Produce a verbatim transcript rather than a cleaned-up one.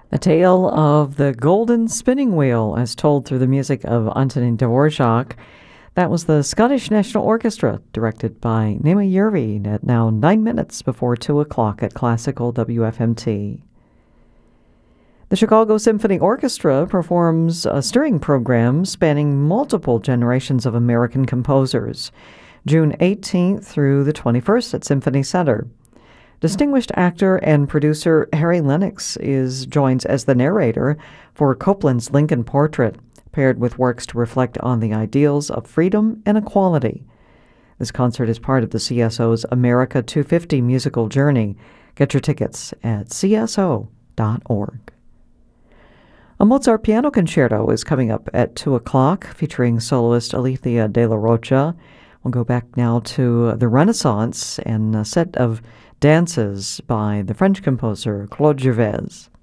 A tale of the golden spinning wheel as told through the music of Antonin Dvorak. That was the Scottish National Orchestra, directed by Nema Yurvi, at now nine minutes before two o'clock at Classical W F M T. The Chicago Symphony Orchestra performs a stirring program spanning multiple generations of American composers, June eighteenth through the twenty-first at Symphony Center. Distinguished actor and producer Harry Lennox is joins as the narrator for Copland's Lincoln Portrait, paired with works to reflect on the ideals of freedom and equality. This concert is part of the C S O's America two fifty musical journey. Get your tickets at c s o dot org. A Mozart piano concerto is coming up at two o'clock, featuring soloist Alethea de la Rocha. We'll go back now to the Renaissance and a set of dances by the French composer Claude Gervais.